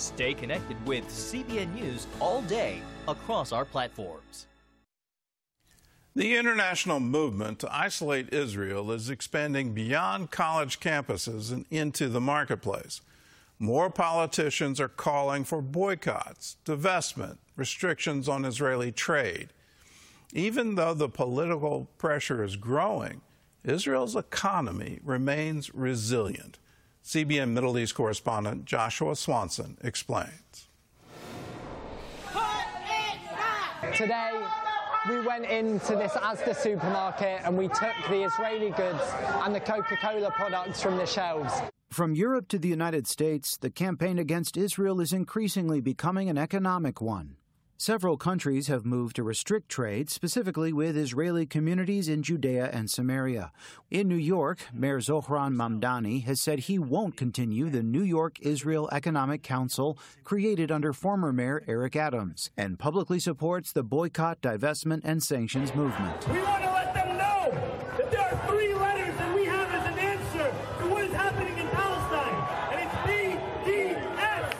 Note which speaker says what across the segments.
Speaker 1: Stay connected with CBN News all day across our platforms.
Speaker 2: The international movement to isolate Israel is expanding beyond college campuses and into the marketplace. More politicians are calling for boycotts, divestment, restrictions on Israeli trade. Even though the political pressure is growing, Israel's economy remains resilient. CBN Middle East correspondent Joshua Swanson explains.
Speaker 3: Today, we went into this Asda supermarket and we took the Israeli goods and the Coca-Cola products from the shelves.
Speaker 4: From Europe to the United States, the campaign against Israel is increasingly becoming an economic one. Several countries have moved to restrict trade, specifically with Israeli communities in Judea and Samaria. In New York, Mayor Zohran Mamdani has said he won't continue the New York Israel Economic Council created under former Mayor Eric Adams, and publicly supports the boycott, divestment, and sanctions movement.
Speaker 5: We want to let them know that there are 3 letters that we have as an answer to what is happening in Palestine, and it's BDS.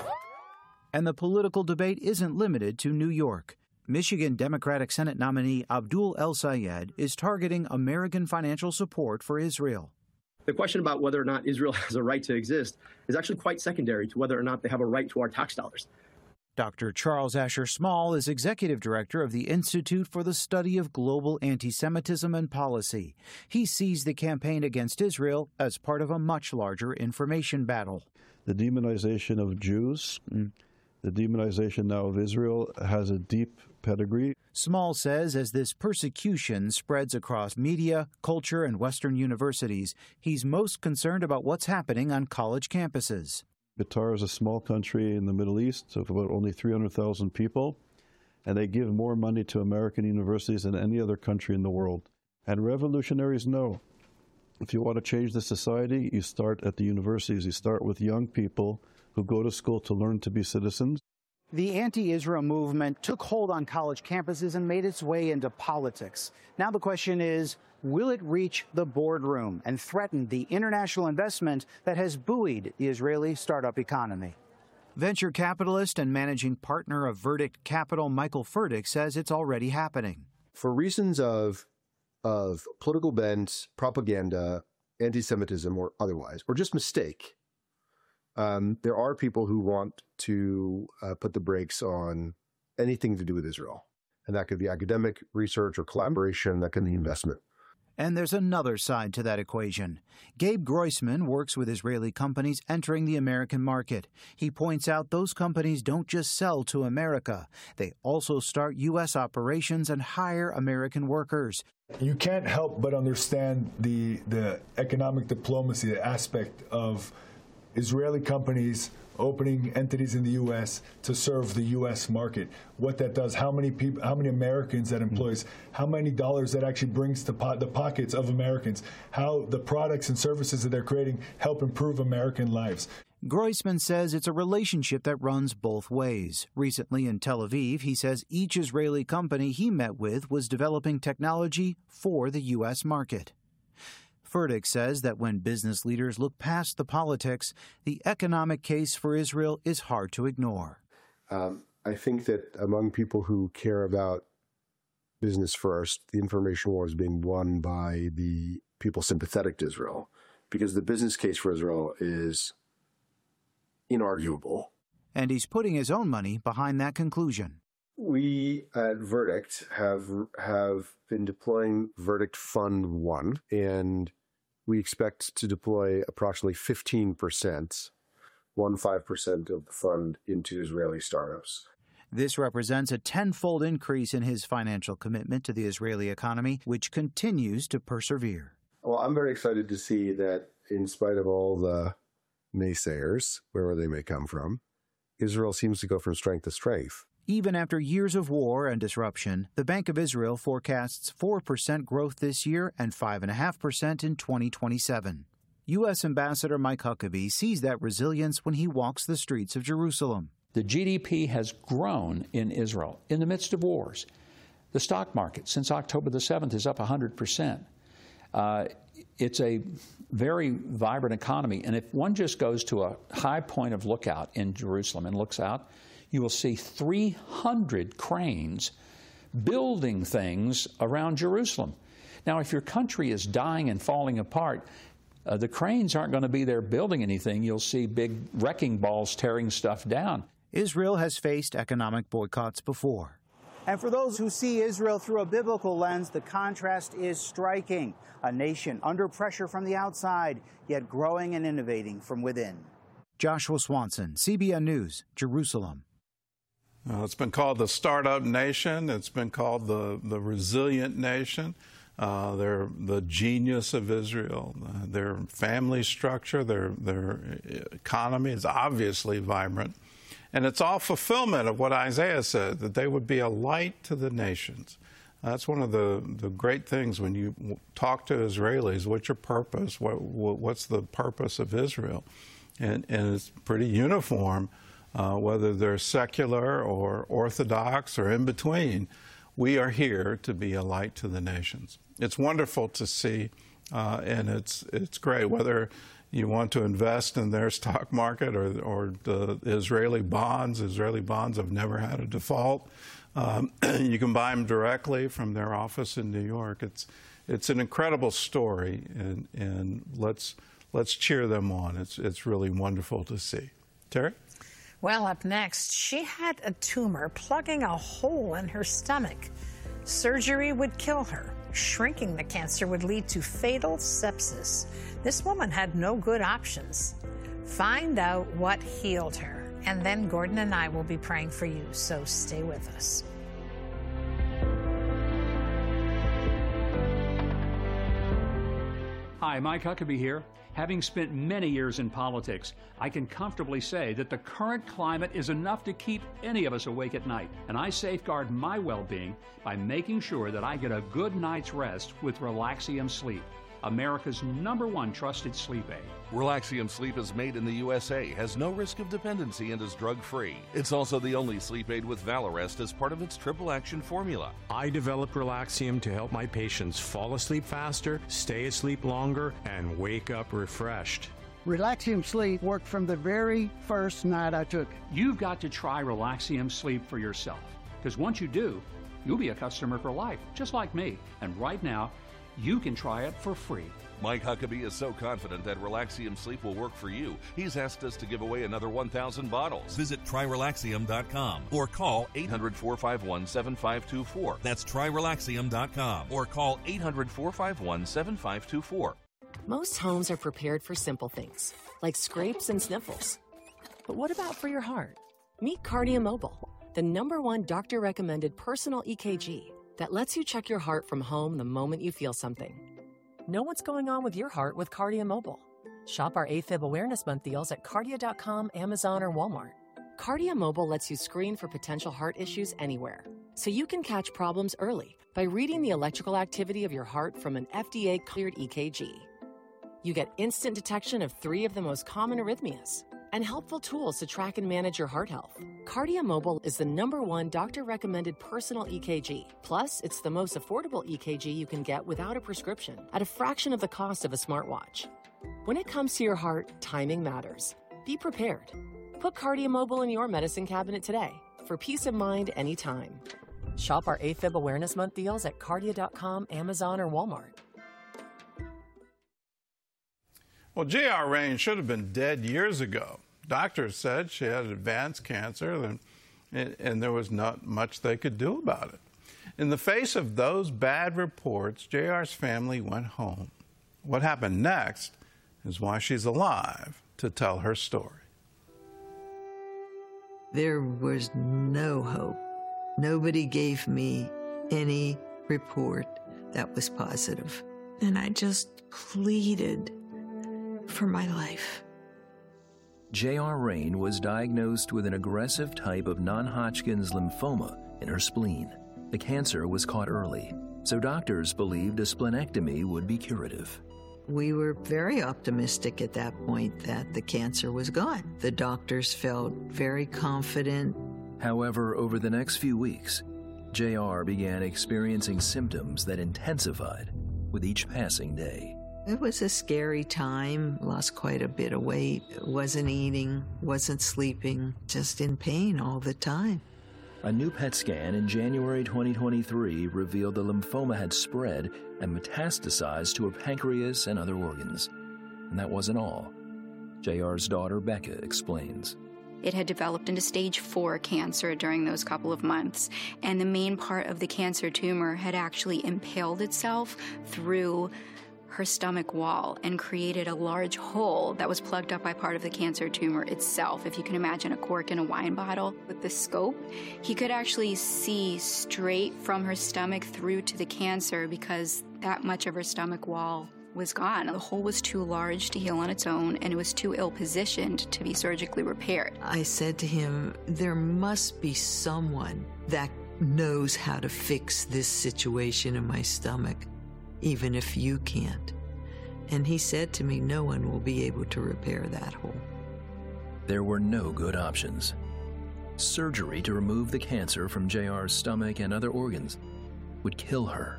Speaker 4: And the political debate isn't limited to New York. Michigan Democratic Senate nominee Abdul El-Sayed is targeting American financial support for Israel.
Speaker 6: The question about whether or not Israel has a right to exist is actually quite secondary to whether or not they have a right to our tax dollars.
Speaker 4: Dr. Charles Asher Small is executive director of the Institute for the Study of Global Anti-Semitism and Policy. He sees the campaign against Israel as part of a much larger information battle.
Speaker 7: The demonization of Jews, the demonization now of Israel has a deep pedigree.
Speaker 4: Small says as this persecution spreads across media, culture, and Western universities, he's most concerned about what's happening on college campuses.
Speaker 7: Qatar is a small country in the Middle East of about only 300,000 people, and they give more money to American universities than any other country in the world. And revolutionaries know, if you want to change the society, you start at the universities. You start with young people who go to school to learn to be citizens.
Speaker 4: The anti-Israel movement took hold on college campuses and made its way into politics. Now the question is, will it reach the boardroom and threaten the international investment that has buoyed the Israeli startup economy? Venture capitalist and managing partner of Verdict Capital, Michael Furtick, says it's already happening.
Speaker 8: For reasons of political bent, propaganda, anti-Semitism or otherwise, or just mistake, there are people who want to put the brakes on anything to do with Israel. And that could be academic research or collaboration, that could be investment.
Speaker 4: And there's another side to that equation. Gabe Groisman works with Israeli companies entering the American market. He points out those companies don't just sell to America. They also start U.S. operations and hire American workers.
Speaker 9: You can't help but understand the economic diplomacy aspect of Israeli companies opening entities in the U.S. to serve the U.S. market. What that does, how many people, how many Americans that employs, how many dollars that actually brings to the pockets of Americans, how the products and services that they're creating help improve American lives.
Speaker 4: Groisman says it's a relationship that runs both ways. Recently in Tel Aviv, he says each Israeli company he met with was developing technology for the U.S. market. Furtick says that when business leaders look past the politics, the economic case for Israel is hard to ignore.
Speaker 8: I think that among people who care about business first, the information war is being won by the people sympathetic to Israel, because the business case for Israel is inarguable.
Speaker 4: And he's putting his own money behind that conclusion.
Speaker 8: We at Verdict have been deploying Verdict Fund 1, and we expect to deploy approximately 15%, 15% of the fund into Israeli startups.
Speaker 4: This represents a tenfold increase in his financial commitment to the Israeli economy, which continues to persevere.
Speaker 8: Well, I'm very excited to see that in spite of all the naysayers, wherever they may come from, Israel seems to go from strength to strength.
Speaker 4: Even after years of war and disruption, the Bank of Israel forecasts 4% growth this year and 5.5% in 2027. U.S. Ambassador Mike Huckabee sees that resilience when he walks the streets of Jerusalem.
Speaker 10: The GDP has grown in Israel in the midst of wars. The stock market since October the 7th is up 100%. It's a very vibrant economy. And if one just goes to a high point of lookout in Jerusalem and looks out, you will see 300 cranes building things around Jerusalem. Now, if your country is dying and falling apart, the cranes aren't going to be there building anything. You'll see big wrecking balls tearing stuff down.
Speaker 4: Israel has faced economic boycotts before.
Speaker 11: And for those who see Israel through a biblical lens, the contrast is striking. A nation under pressure from the outside, yet growing and innovating from within.
Speaker 4: Joshua Swanson, CBN News, Jerusalem.
Speaker 2: It's been called the startup nation. It's been called the resilient nation. They're the genius of Israel. Their family structure, their economy is obviously vibrant. And it's all fulfillment of what Isaiah said, that they would be a light to the nations. That's one of the great things when you talk to Israelis. What's your purpose? What's the purpose of Israel? And it's pretty uniform, whether they're secular or Orthodox or in between. We are here to be a light to the nations. It's wonderful to see, and it's great, whether you want to invest in their stock market or the Israeli bonds. Israeli bonds have never had a default. You can buy them directly from their office in New York. It's an incredible story, and let's cheer them on. It's really wonderful to see. Terry?
Speaker 12: Well, up next, she had a tumor plugging a hole in her stomach. Surgery would kill her. Shrinking the cancer would lead to fatal sepsis. This woman had no good options. Find out what healed her. And then Gordon and I will be praying for you, so stay with us.
Speaker 13: Hi, Mike Huckabee here. Having spent many years in politics, I can comfortably say that the current climate is enough to keep any of us awake at night. And I safeguard my well-being by making sure that I get a good night's rest with Relaxium Sleep, America's #1 trusted sleep aid.
Speaker 14: Relaxium Sleep is made in the USA, has no risk of dependency, and is drug-free. It's also the only sleep aid with Valarest as part of its triple-action formula.
Speaker 15: I developed Relaxium to help my patients fall asleep faster, stay asleep longer, and wake up refreshed.
Speaker 16: Relaxium Sleep worked from the very first night I took it.
Speaker 13: You've got to try Relaxium Sleep for yourself, because once you do, you'll be a customer for life, just like me. And right now, you can try it for free.
Speaker 14: Mike Huckabee is so confident that Relaxium Sleep will work for you, he's asked us to give away another 1,000 bottles. Visit TryRelaxium.com or call 800-451-7524. That's TryRelaxium.com or call 800-451-7524.
Speaker 17: Most homes are prepared for simple things, like scrapes and sniffles. But what about for your heart? Meet KardiaMobile, the #1 doctor-recommended personal EKG that lets you check your heart from home the moment you feel something. Know what's going on with your heart with KardiaMobile. Shop our AFib Awareness Month deals at Kardia.com, Amazon, or Walmart. KardiaMobile lets you screen for potential heart issues anywhere, so you can catch problems early by reading the electrical activity of your heart from an FDA-cleared EKG. You get instant detection of 3 of the most common arrhythmias and helpful tools to track and manage your heart health. KardiaMobile is the #1 doctor-recommended personal EKG. Plus, it's the most affordable EKG you can get without a prescription at a fraction of the cost of a smartwatch. When it comes to your heart, timing matters. Be prepared. Put KardiaMobile in your medicine cabinet today for peace of mind anytime. Shop our AFib Awareness Month deals at Kardia.com, Amazon, or Walmart.
Speaker 2: Well, J.R. Rain should have been dead years ago. Doctors said she had advanced cancer, and there was not much they could do about it. In the face of those bad reports, J.R.'s family went home. What happened next is why she's alive to tell her story.
Speaker 18: There was no hope. Nobody gave me any report that was positive. And I just pleaded for my life.
Speaker 19: J.R. Rain was diagnosed with an aggressive type of non-Hodgkin's lymphoma in her spleen. The cancer was caught early, so doctors believed a splenectomy would be curative.
Speaker 18: We were very optimistic at that point that the cancer was gone. The doctors felt very confident.
Speaker 19: However, over the next few weeks, J.R. began experiencing symptoms that intensified with each passing day.
Speaker 18: It was a scary time, lost quite a bit of weight, wasn't eating, wasn't sleeping, just in pain all the time.
Speaker 19: A new PET scan in January 2023 revealed the lymphoma had spread and metastasized to her pancreas and other organs. And that wasn't all. JR's daughter, Becca, explains.
Speaker 20: It had developed into stage 4 cancer during those couple of months, and the main part of the cancer tumor had actually impaled itself through her stomach wall and created a large hole that was plugged up by part of the cancer tumor itself. If you can imagine a cork in a wine bottle. With the scope, he could actually see straight from her stomach through to the cancer because that much of her stomach wall was gone. The hole was too large to heal on its own, and it was too ill-positioned to be surgically repaired.
Speaker 18: I said to him, there must be someone that knows how to fix this situation in my stomach, even if you can't. And he said to me, no one will be able to repair that hole.
Speaker 19: There were no good options. Surgery to remove the cancer from JR's stomach and other organs would kill her.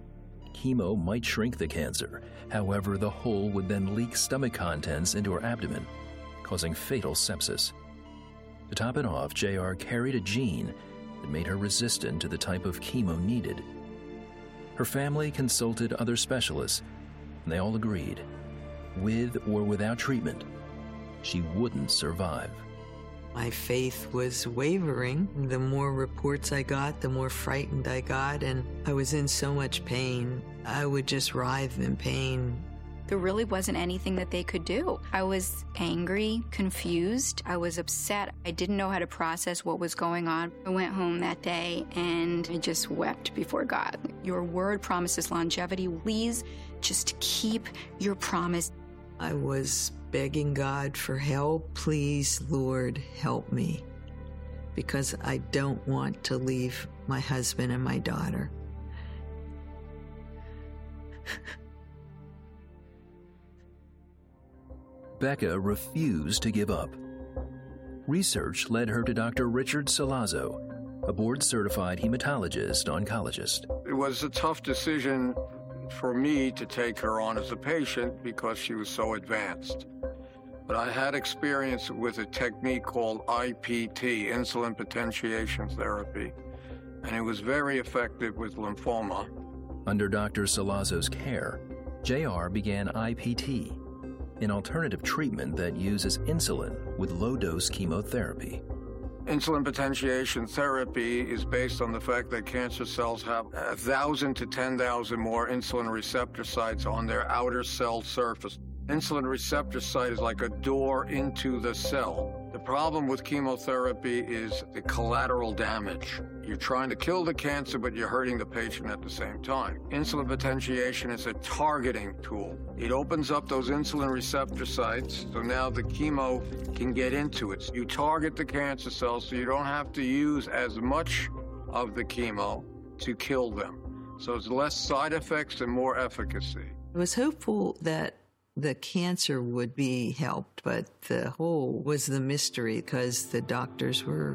Speaker 19: Chemo might shrink the cancer. However, the hole would then leak stomach contents into her abdomen, causing fatal sepsis. To top it off, JR carried a gene that made her resistant to the type of chemo needed. Her family consulted other specialists, and they all agreed, with or without treatment, she wouldn't survive.
Speaker 18: My faith was wavering. The more reports I got, the more frightened I got, and I was in so much pain. I would just writhe in pain.
Speaker 20: There really wasn't anything that they could do. I was angry, confused. I was upset. I didn't know how to process what was going on. I went home that day and I just wept before God. Your word promises longevity. Please just keep your promise.
Speaker 18: I was begging God for help. Please, Lord, help me. Because I don't want to leave my husband and my daughter.
Speaker 19: Becca refused to give up. Research led her to Dr. Richard Salazzo, a board-certified hematologist-oncologist.
Speaker 21: It was a tough decision for me to take her on as a patient because she was so advanced. But I had experience with a technique called IPT, insulin potentiation therapy, and it was very effective with lymphoma.
Speaker 19: Under Dr. Salazzo's care, JR began IPT, an alternative treatment that uses insulin with low-dose chemotherapy.
Speaker 21: Insulin potentiation therapy is based on the fact that cancer cells have 1,000 to 10,000 more insulin receptor sites on their outer cell surface. Insulin receptor site is like a door into the cell. The problem with chemotherapy is the collateral damage. You're trying to kill the cancer, but you're hurting the patient at the same time. Insulin potentiation is a targeting tool. It opens up those insulin receptor sites, so now the chemo can get into it. You target the cancer cells, so you don't have to use as much of the chemo to kill them. So it's less side effects and more efficacy.
Speaker 18: I was hopeful that the cancer would be helped, but the hole was the mystery because the doctors were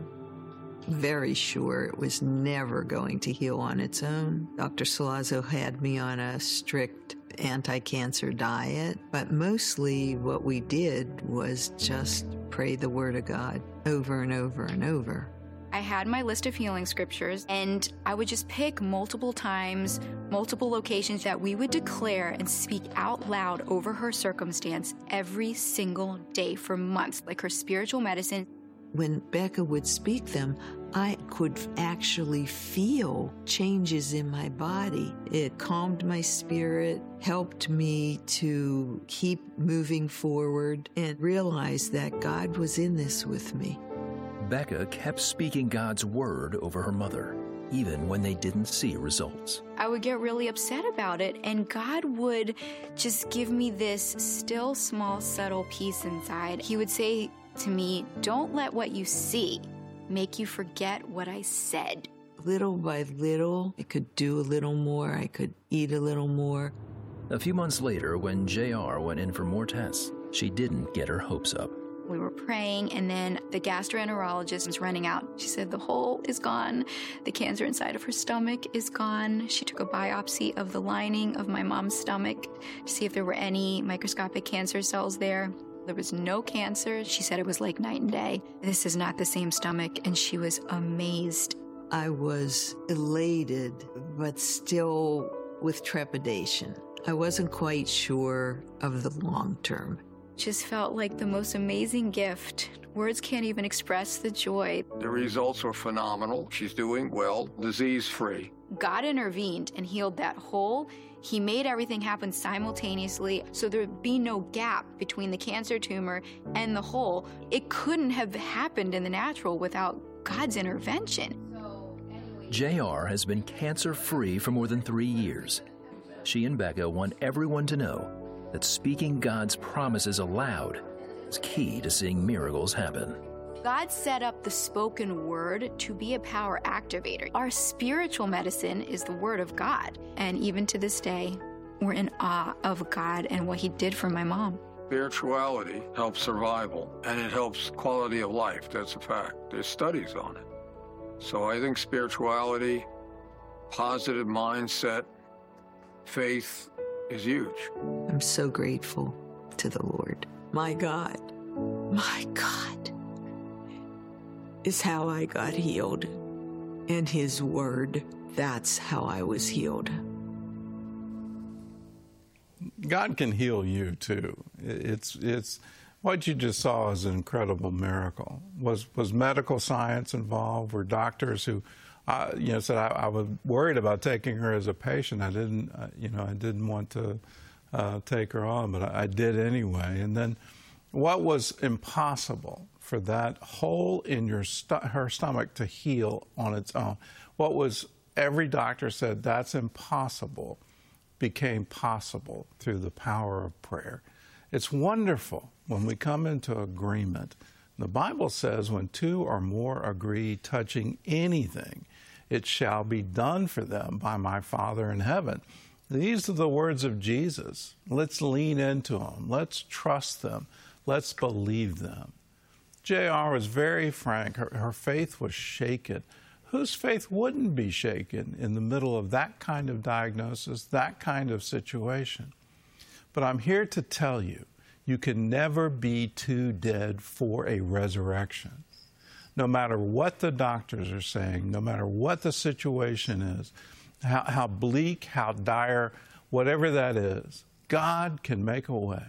Speaker 18: very sure it was never going to heal on its own. Dr. Salazzo had me on a strict anti-cancer diet, but mostly what we did was just pray the word of God over and over and over.
Speaker 20: I had my list of healing scriptures, and I would just pick multiple times, multiple locations that we would declare and speak out loud over her circumstance every single day for months, like her spiritual medicine.
Speaker 18: When Becca would speak them, I could actually feel changes in my body. It calmed my spirit, helped me to keep moving forward, and realize that God was in this with me.
Speaker 19: Becca kept speaking God's word over her mother, even when they didn't see results.
Speaker 20: I would get really upset about it, and God would just give me this still, small, subtle peace inside. He would say to me, don't let what you see make you forget what I said.
Speaker 18: Little by little, I could do a little more, I could eat a little more.
Speaker 19: A few months later, when JR went in for more tests, she didn't get her hopes up.
Speaker 20: We were praying, and then the gastroenterologist was running out. She said the hole is gone. The cancer inside of her stomach is gone. She took a biopsy of the lining of my mom's stomach to see if there were any microscopic cancer cells there. There was no cancer. She said it was like night and day. This is not the same stomach, and she was amazed.
Speaker 18: I was elated, but still with trepidation. I wasn't quite sure of the long term.
Speaker 20: Just felt like the most amazing gift. Words can't even express the joy.
Speaker 21: The results were phenomenal. She's doing well, disease-free.
Speaker 20: God intervened and healed that hole. He made everything happen simultaneously, so there'd be no gap between the cancer tumor and the hole. It couldn't have happened in the natural without God's intervention.
Speaker 19: JR has been cancer-free for more than 3 years. She and Becca want everyone to know that speaking God's promises aloud is key to seeing miracles happen.
Speaker 20: God set up the spoken word to be a power activator. Our spiritual medicine is the word of God. And even to this day, we're in awe of God and what he did for my mom.
Speaker 21: Spirituality helps survival, and it helps quality of life. That's a fact. There's studies on it. So I think spirituality, positive mindset, faith is huge.
Speaker 18: I'm so grateful to the Lord. My God is how I got healed. And his word, that's how I was healed.
Speaker 2: God can heal you too. It's what you just saw is an incredible miracle. Was medical science involved? Were doctors who said I was worried about taking her as a patient. I didn't want to take her on, but I did anyway. And then, what was impossible for that hole in her stomach to heal on its own? What was every doctor said that's impossible became possible through the power of prayer. It's wonderful when we come into agreement. The Bible says when two or more agree touching anything, it shall be done for them by my Father in heaven. These are the words of Jesus. Let's lean into them. Let's trust them. Let's believe them. JR was very frank. Her faith was shaken. Whose faith wouldn't be shaken in the middle of that kind of diagnosis, that kind of situation? But I'm here to tell you, you can never be too dead for a resurrection. No matter what the doctors are saying, no matter what the situation is, how bleak, how dire, whatever that is, God can make a way.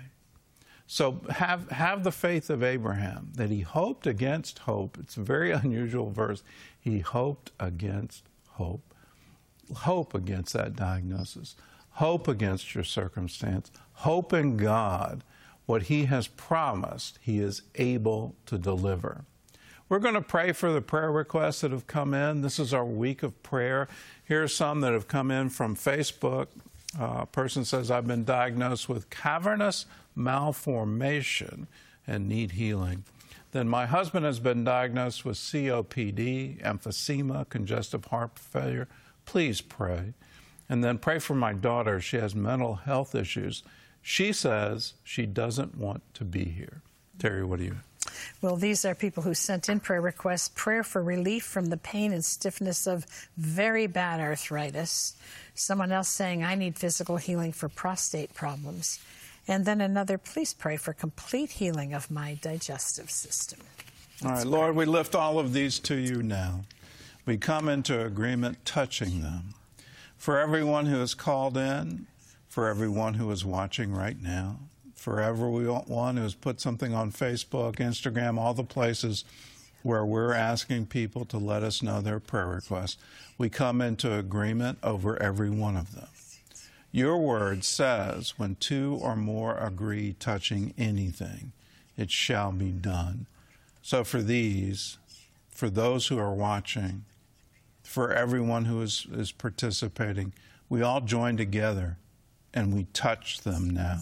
Speaker 2: So have the faith of Abraham, that he hoped against hope. It's a very unusual verse. He hoped against hope. Hope against that diagnosis. Hope against your circumstance. Hope in God. What he has promised, he is able to deliver. We're going to pray for the prayer requests that have come in. This is our week of prayer. Here are some that have come in from Facebook. A person says, I've been diagnosed with cavernous malformation and need healing. Then my husband has been diagnosed with COPD, emphysema, congestive heart failure. Please pray. And then pray for my daughter. She has mental health issues. She says she doesn't want to be here. Terry, what do you?
Speaker 12: Well, these are people who sent in prayer requests. Prayer for relief from the pain and stiffness of very bad arthritis. Someone else saying, I need physical healing for prostate problems. And then another, please pray for complete healing of my digestive system.
Speaker 2: All right, Lord, we lift all of these to you now. We come into agreement touching them. For everyone who has called in, for everyone who is watching right now, for everyone who has put something on Facebook, Instagram, all the places where we're asking people to let us know their prayer requests, we come into agreement over every one of them. Your word says, when two or more agree touching anything, it shall be done. So for these, for those who are watching, for everyone who is participating, we all join together and we touch them now.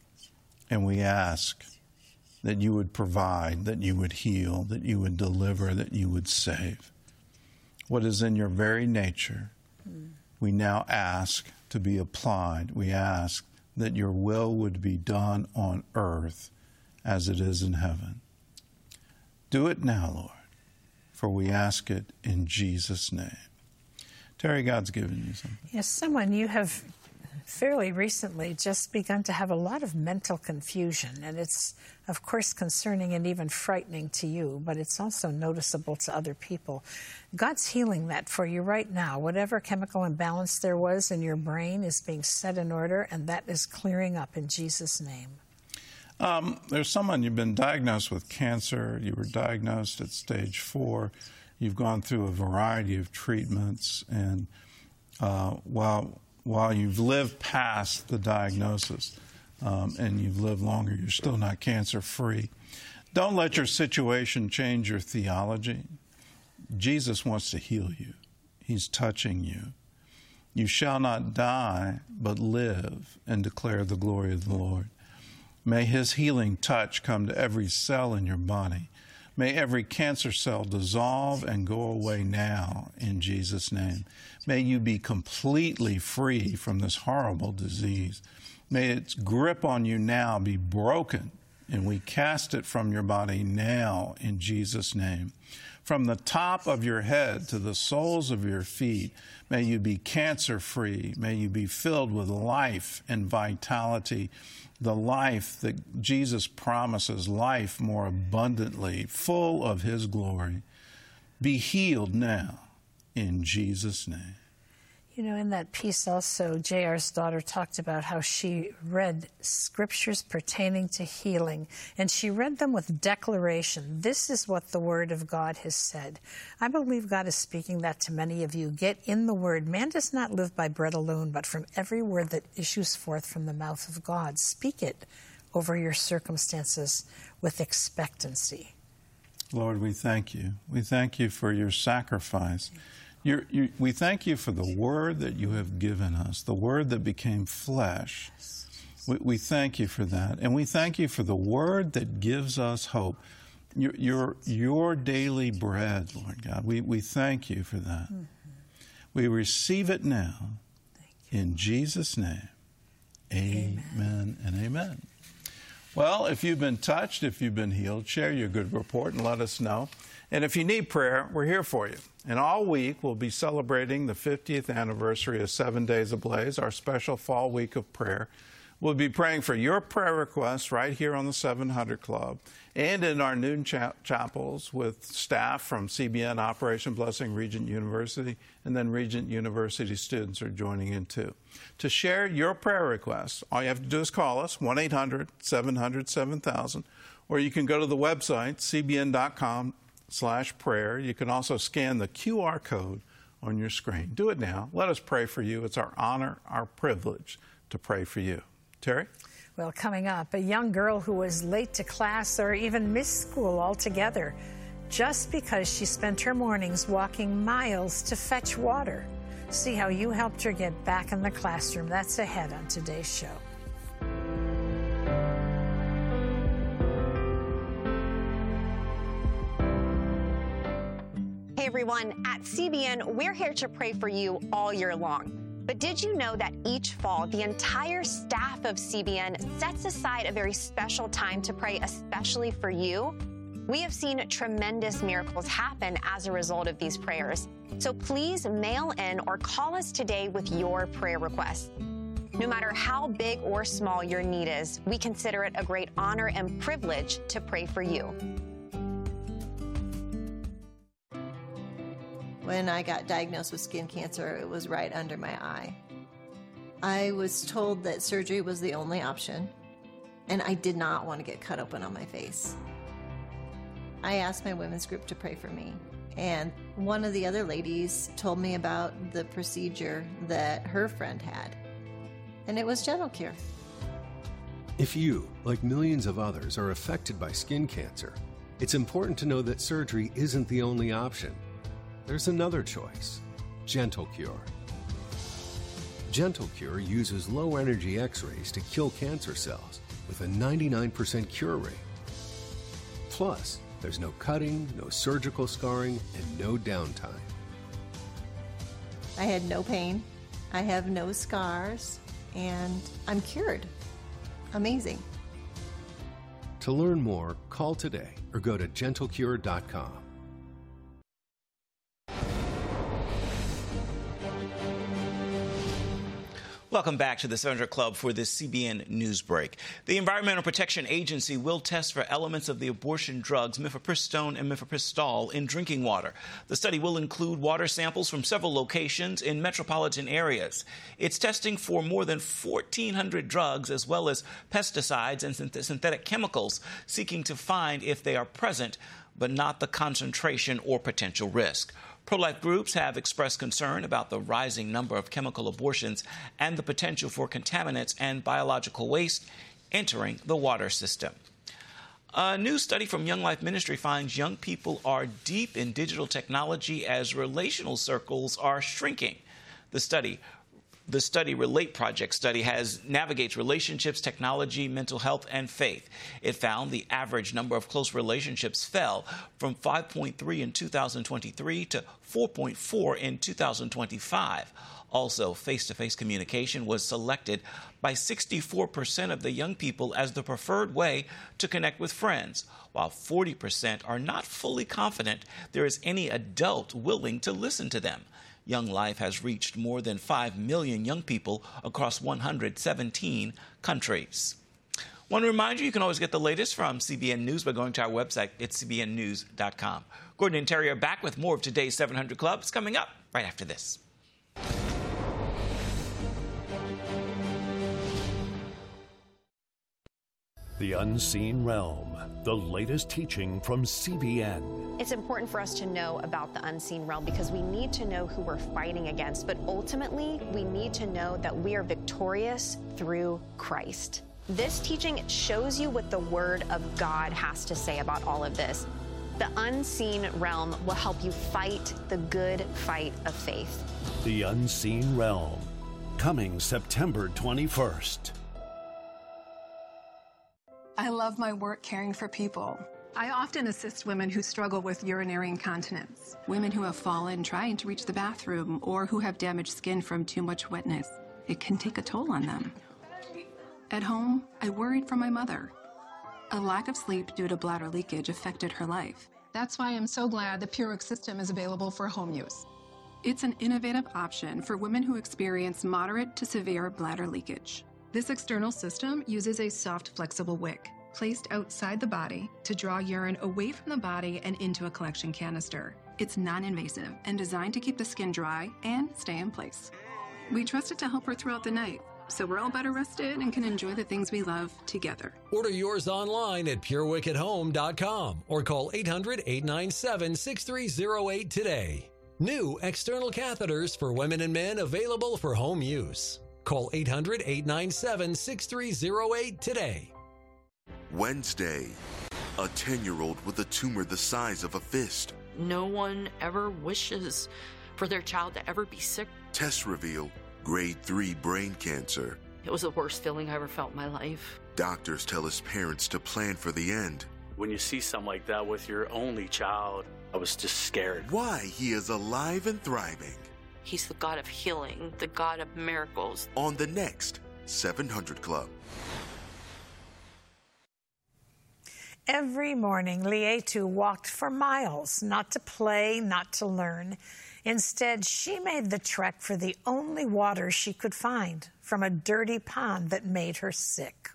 Speaker 2: And we ask that you would provide, that you would heal, that you would deliver, that you would save. What is in your very nature, we now ask to be applied. We ask that your will would be done on earth as it is in heaven. Do it now, Lord, for we ask it in Jesus' name. Terry, God's given you something.
Speaker 12: Yes, someone you have fairly recently just begun to have a lot of mental confusion, and it's, of course, concerning and even frightening to you, but it's also noticeable to other people. God's healing that for you right now. Whatever chemical imbalance there was in your brain is being set in order, and that is clearing up in Jesus' name.
Speaker 2: There's someone, you've been diagnosed with cancer. You were diagnosed at stage 4. You've gone through a variety of treatments, and while you've lived past the diagnosis and you've lived longer, you're still not cancer-free. Don't let your situation change your theology. Jesus wants to heal you. He's touching you. You shall not die, but live and declare the glory of the Lord. May his healing touch come to every cell in your body. May every cancer cell dissolve and go away now in Jesus' name. May you be completely free from this horrible disease. May its grip on you now be broken, and we cast it from your body now in Jesus' name. From the top of your head to the soles of your feet, may you be cancer-free. May you be filled with life and vitality, the life that Jesus promises, life more abundantly, full of his glory. Be healed now in Jesus' name.
Speaker 12: You know, in that piece also, J.R.'s daughter talked about how she read scriptures pertaining to healing, and she read them with declaration. This is what the Word of God has said. I believe God is speaking that to many of you. Get in the Word. Man does not live by bread alone, but from every word that issues forth from the mouth of God. Speak it over your circumstances with expectancy.
Speaker 2: Lord, we thank you. We thank you for your sacrifice. We thank you for the Word that you have given us, the Word that became flesh. We thank you for that. And we thank you for the Word that gives us hope, your daily bread, Lord God. We thank you for that. Mm-hmm. We receive it now in Jesus' name. Amen and amen. Well, if you've been touched, if you've been healed, share your good report and let us know. And if you need prayer, we're here for you. And all week, we'll be celebrating the 50th anniversary of 7 Days Ablaze, our special fall week of prayer. We'll be praying for your prayer requests right here on the 700 Club and in our noon chapels with staff from CBN, Operation Blessing, Regent University, and then Regent University students are joining in too. To share your prayer requests, all you have to do is call us, 1-800-700-7000, or you can go to the website, cbn.com/prayer. You can also scan the QR code on your screen. Do it now. Let us pray for you. It's our honor, our privilege to pray for you. Terry?
Speaker 12: Well, coming up, a young girl who was late to class or even missed school altogether just because she spent her mornings walking miles to fetch water. See how you helped her get back in the classroom. That's ahead on today's show.
Speaker 1: Hey everyone, at CBN, we're here to pray for you all year long. But did you know that each fall, the entire staff of CBN sets aside a very special time to pray especially for you? We have seen tremendous miracles happen as a result of these prayers. So please mail in or call us today with your prayer requests. No matter how big or small your need is, we consider it a great honor and privilege to pray for you.
Speaker 22: When I got diagnosed with skin cancer, it was right under my eye. I was told that surgery was the only option, and I did not want to get cut open on my face. I asked my women's group to pray for me, and one of the other ladies told me about the procedure that her friend had, and it was Gentle Cure.
Speaker 23: If you, like millions of others, are affected by skin cancer, it's important to know that surgery isn't the only option. There's another choice, Gentle Cure. Gentle Cure uses low-energy X-rays to kill cancer cells with a 99% cure rate. Plus, there's no cutting, no surgical scarring, and no downtime.
Speaker 22: I had no pain, I have no scars, and I'm cured. Amazing.
Speaker 23: To learn more, call today or go to GentleCure.com.
Speaker 3: Welcome back to the 700 Club for this CBN News Break. The Environmental Protection Agency will test for elements of the abortion drugs mifepristone and mifepristol in drinking water. The study will include water samples from several locations in metropolitan areas. It's testing for more than 1,400 drugs as well as pesticides and synthetic chemicals, seeking to find if they are present, but not the concentration or potential risk. Pro-life groups have expressed concern about the rising number of chemical abortions and the potential for contaminants and biological waste entering the water system. A new study from Young Life Ministry finds young people are deep in digital technology as relational circles are shrinking. The study Relate Project study navigates relationships, technology, mental health, and faith. It found the average number of close relationships fell from 5.3 in 2023 to 4.4 in 2025. Also, face-to-face communication was selected by 64% of the young people as the preferred way to connect with friends, while 40% are not fully confident there is any adult willing to listen to them. Young Life has reached more than 5 million young people across 117 countries. Want to remind you can always get the latest from CBN News by going to our website at cbnnews.com. Gordon and Terry are back with more of today's 700 Club. It's coming up right after this.
Speaker 5: The Unseen Realm, the latest teaching from CBN.
Speaker 1: It's important for us to know about the unseen realm because we need to know who we're fighting against, but ultimately we need to know that we are victorious through Christ. This teaching shows you what the Word of God has to say about all of this. The unseen realm will help you fight the good fight of faith.
Speaker 5: The Unseen Realm, coming September 21st.
Speaker 6: I love my work caring for people. I often assist women who struggle with urinary incontinence, women who have fallen trying to reach the bathroom, or who have damaged skin from too much wetness. It can take a toll on them. At home, I worried for my mother. A lack of sleep due to bladder leakage affected her life. That's why I'm so glad the PureWick system is available for home use. It's an innovative option for women who experience moderate to severe bladder leakage. This external system uses a soft, flexible wick placed outside the body to draw urine away from the body and into a collection canister. It's non-invasive and designed to keep the skin dry and stay in place. We trust it to help her throughout the night, so we're all better rested and can enjoy the things we love together.
Speaker 24: Order yours online at PureWickAtHome.com or call 800-897-6308 today. New external catheters for women and men available for home use. Call 800-897-6308 today.
Speaker 25: Wednesday, a 10-year-old with a tumor the size of a fist.
Speaker 26: No one ever wishes for their child to ever be sick.
Speaker 25: Tests reveal grade 3 brain cancer.
Speaker 26: It was the worst feeling I ever felt in my life.
Speaker 25: Doctors tell his parents to plan for the end.
Speaker 27: When you see something like that with your only child, I was just scared.
Speaker 25: Why he is alive and thriving.
Speaker 26: He's the God of healing, the God of miracles.
Speaker 25: On the next 700 Club.
Speaker 12: Every morning, Lietu walked for miles, not to play, not to learn. Instead, she made the trek for the only water she could find from a dirty pond that made her sick.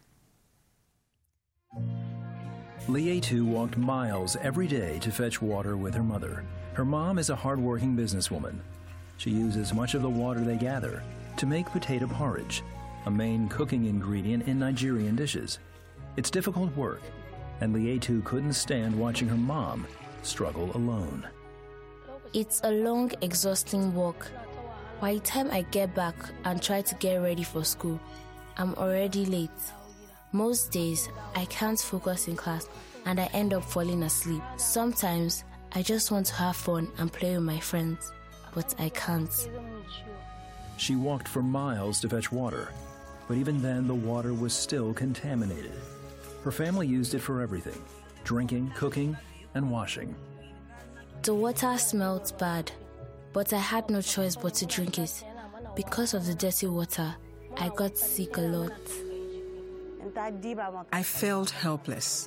Speaker 19: Lietu walked miles every day to fetch water with her mother. Her mom is a hardworking businesswoman. She uses much of the water they gather to make potato porridge, a main cooking ingredient in Nigerian dishes. It's difficult work, and Lietu couldn't stand watching her mom struggle alone.
Speaker 28: It's a long, exhausting walk. By the time I get back and try to get ready for school, I'm already late. Most days, I can't focus in class and I end up falling asleep. Sometimes, I just want to have fun and play with my friends, but I can't.
Speaker 19: She walked for miles to fetch water, but even then the water was still contaminated. Her family used it for everything: drinking, cooking, and washing.
Speaker 28: The water smelled bad, but I had no choice but to drink it. Because of the dirty water, I got sick a lot.
Speaker 29: I felt helpless.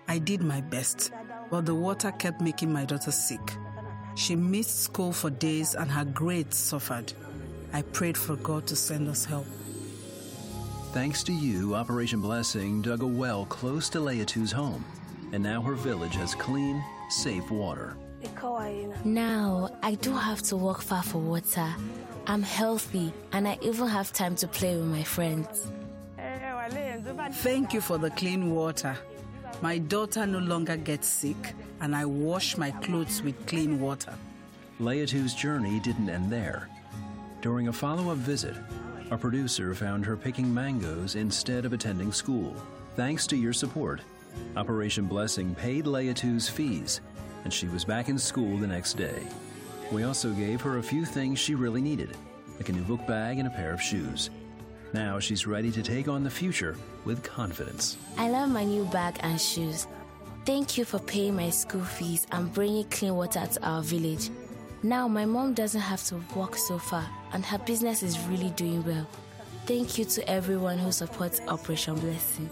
Speaker 4: I did my best, but the water kept making my daughter sick. She missed school for days and her grades suffered. I prayed for God to send us help.
Speaker 19: Thanks to you, Operation Blessing dug a well close to Leatu's home, and now her village has clean, safe water.
Speaker 28: Now, I don't have to walk far for water. I'm healthy, and I even have time to play with my friends.
Speaker 4: Thank you for the clean water. My daughter no longer gets sick, and I wash my clothes with clean water.
Speaker 19: Leatu's journey didn't end there. During a follow-up visit, our producer found her picking mangoes instead of attending school. Thanks to your support, Operation Blessing paid Leatu's fees, and she was back in school the next day. We also gave her a few things she really needed, like a new book bag and a pair of shoes. Now she's ready to take on the future with confidence.
Speaker 28: I love my new bag and shoes. Thank you for paying my school fees and bringing clean water to our village. Now my mom doesn't have to walk so far, and her business is really doing well. Thank you to everyone who supports Operation Blessing.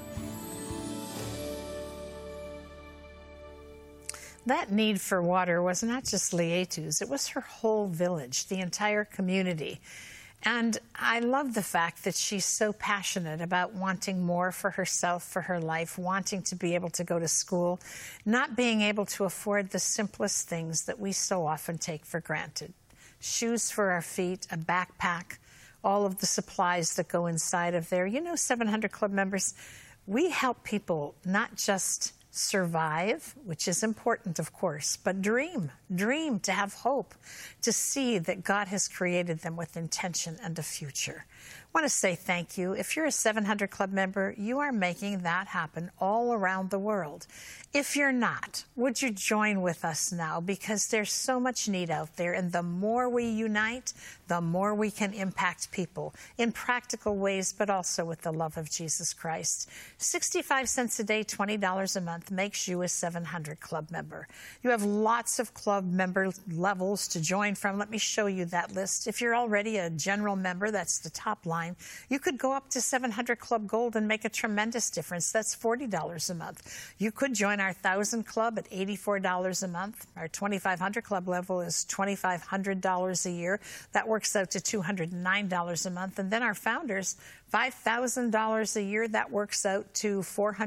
Speaker 12: That need for water was not just Leatu's, it was her whole village, the entire community. And I love the fact that she's so passionate about wanting more for herself, for her life, wanting to be able to go to school, not being able to afford the simplest things that we so often take for granted. Shoes for our feet, a backpack, all of the supplies that go inside of there. You know, 700 Club members, we help people not just survive, which is important, of course, but dream, to have hope, to see that God has created them with intention and a future. I want to say thank you. If you're a 700 Club member, you are making that happen all around the world. If you're not, would you join with us now? Because there's so much need out there, and the more we unite, the more we can impact people in practical ways, but also with the love of Jesus Christ. 65 cents a day, $20 a month makes you a 700 Club member. You have lots of club member levels to join from. Let me show you that list. If you're already a general member, that's the top line. You could go up to 700 Club Gold and make a tremendous difference. That's $40 a month. You could join our 1,000 Club at $84 a month. Our 2,500 Club level is $2,500 a year. That works out to $209 a month. And then our founders, $5,000 a year. That works out to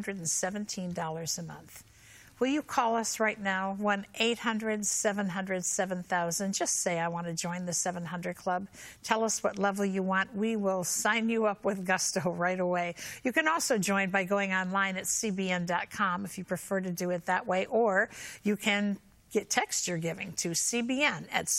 Speaker 12: $417 a month. Will you call us right now, 1-800-700-7000. Just say, I want to join the 700 Club. Tell us what level you want. We will sign you up with gusto right away. You can also join by going online at cbn.com if you prefer to do it that way, or you can text your giving to CBN at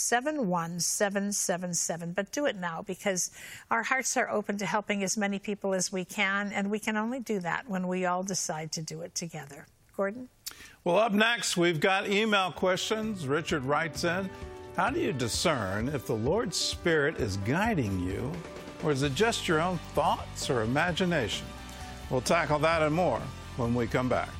Speaker 12: 71777. But do it now, because our hearts are open to helping as many people as we can, and we can only do that when we all decide to do it together. Gordon?
Speaker 2: Well, up next, we've got email questions. Richard writes in, how do you discern if the Lord's Spirit is guiding you, or is it just your own thoughts or imagination? We'll tackle that and more when we come back.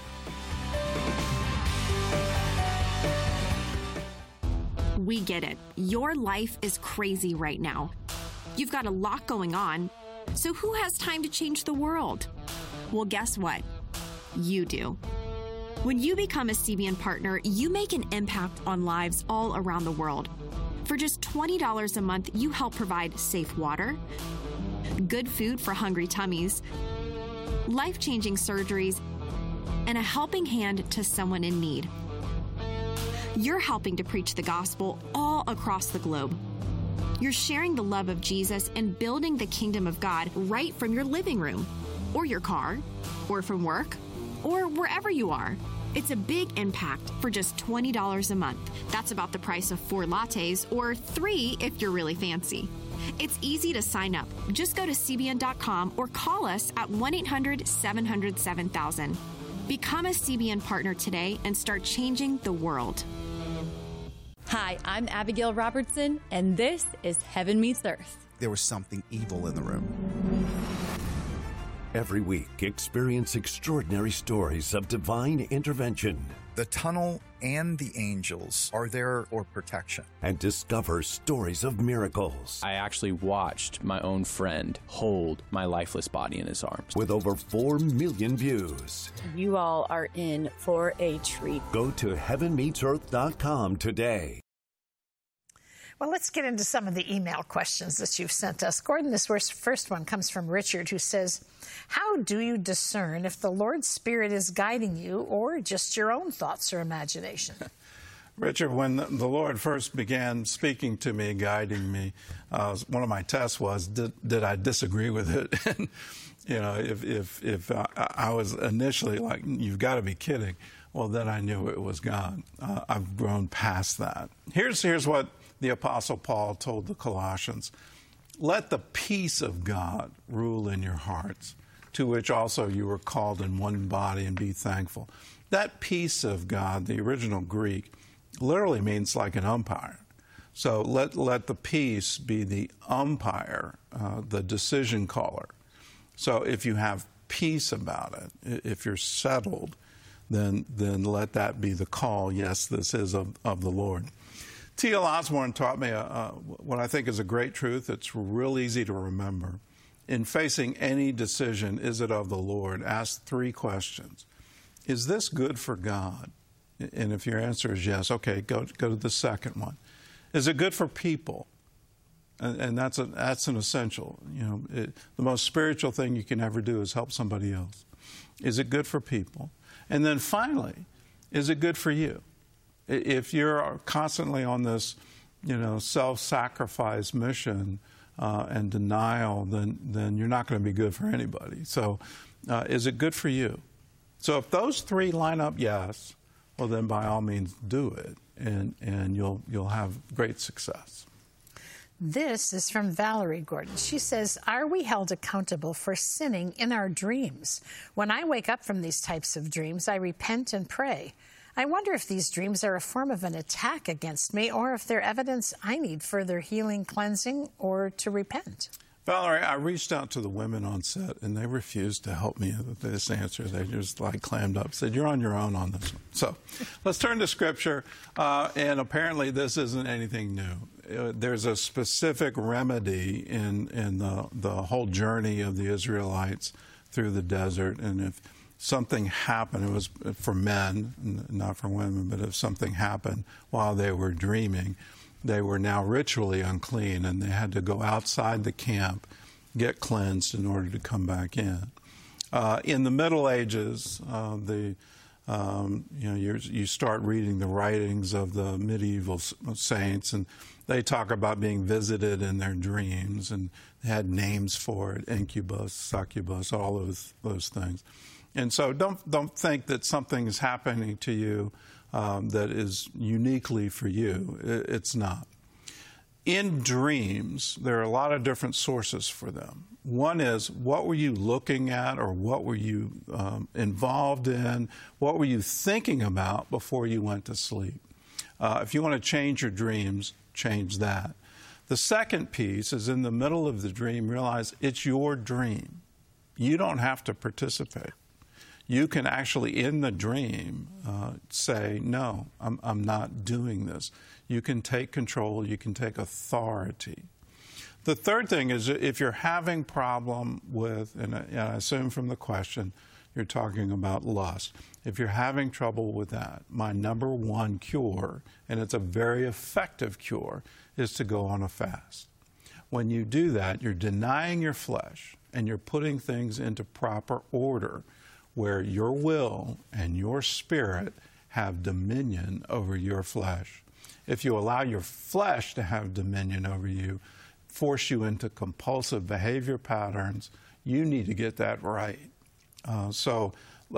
Speaker 7: We get it. Your life is crazy right now. You've got a lot going on. So who has time to change the world? Well, guess what? You do. When you become a CBN partner, you make an impact on lives all around the world. For just $20 a month, you help provide safe water, good food for hungry tummies, life-changing surgeries, and a helping hand to someone in need. You're helping to preach the gospel all across the globe. You're sharing the love of Jesus and building the kingdom of God right from your living room, or your car, or from work, or wherever you are. It's a big impact for just $20 a month. That's about the price of 4 lattes, or 3 if you're really fancy. It's easy to sign up. Just go to CBN.com or call us at 1-800-700-7000. Become a CBN partner today and start changing the world.
Speaker 8: Hi, I'm Abigail Robertson, and this is Heaven Meets Earth.
Speaker 9: There was something evil in the room.
Speaker 5: Every week, experience extraordinary stories of divine intervention.
Speaker 9: The tunnel and the angels are there for protection.
Speaker 5: And discover stories of miracles.
Speaker 10: I actually watched my own friend hold my lifeless body in his arms.
Speaker 5: With over 4 million views.
Speaker 11: You all are in for a treat.
Speaker 5: Go to heavenmeetsearth.com today.
Speaker 12: Well, let's get into some of the email questions that you've sent us. Gordon, this first one comes from Richard, who says, how do you discern if the Lord's Spirit is guiding you or just your own thoughts or imagination?
Speaker 2: Richard, when the Lord first began speaking to me, guiding me, one of my tests was, did I disagree with it? And, you know, if I was initially like, you've got to be kidding, well, then I knew it was God. I've grown past that. Here's what the Apostle Paul told the Colossians. Let the peace of God rule in your hearts, to which also you were called in one body, and be thankful. That peace of God, the original Greek, literally means like an umpire. So let the peace be the umpire, the decision caller. So if you have peace about it, if you're settled, then let that be the call. Yes, this is of the Lord. T.L. Osborne taught me what I think is a great truth. It's real easy to remember. In facing any decision, is it of the Lord? Ask 3 questions. Is this good for God? And if your answer is yes, okay, go to the second one. Is it good for people? And that's an essential. You know, the most spiritual thing you can ever do is help somebody else. Is it good for people? And then finally, is it good for you? If you're constantly on this, you know, self-sacrifice mission and denial, then you're not going to be good for anybody. So is it good for you? So if those 3 line up yes, well, then by all means do it, and you'll have great success.
Speaker 12: This is from Valerie Gordon. She says, are we held accountable for sinning in our dreams? When I wake up from these types of dreams, I repent and pray. I wonder if these dreams are a form of an attack against me, or if they're evidence I need further healing, cleansing, or to repent.
Speaker 2: Valerie, I reached out to the women on set, and they refused to help me with this answer. They just clammed up, said, you're on your own on this one. So let's turn to Scripture, and apparently this isn't anything new. There's a specific remedy in the whole journey of the Israelites through the desert, and if something happened, it was for men, not for women, but if something happened while they were dreaming, they were now ritually unclean, and they had to go outside the camp, get cleansed in order to come back in. In the Middle Ages, you start reading the writings of the medieval saints, and they talk about being visited in their dreams, and they had names for it: incubus, succubus, all those things. And so don't think that something is happening to you that is uniquely for you. It's not. In dreams, there are a lot of different sources for them. One is, what were you looking at, or what were you involved in? What were you thinking about before you went to sleep? If you want to change your dreams, change that. The second piece is, in the middle of the dream, realize it's your dream. You don't have to participate. You can actually, in the dream, say, no, I'm not doing this. You can take control. You can take authority. The third thing is, if you're having problem with, and I assume from the question, you're talking about lust. If you're having trouble with that, my number one cure, and it's a very effective cure, is to go on a fast. When you do that, you're denying your flesh, and you're putting things into proper order, where your will and your spirit have dominion over your flesh. If you allow your flesh to have dominion over you, force you into compulsive behavior patterns, you need to get that right. So